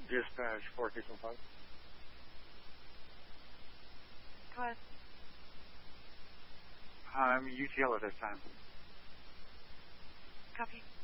Dispatch 4615. Go ahead. I'm UTL at this time. Copy.